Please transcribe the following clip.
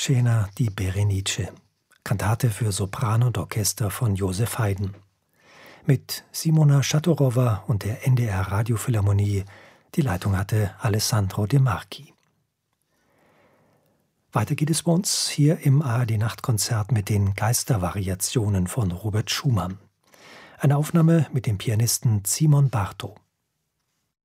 Scena di Berenice, Kantate für Sopran und Orchester von Joseph Haydn. Mit Simona Schatorova und der NDR Radiophilharmonie. Die Leitung hatte Alessandro De Marchi. Weiter geht es bei uns hier im ARD-Nachtkonzert mit den Geistervariationen von Robert Schumann. Eine Aufnahme mit dem Pianisten Simon Bartow.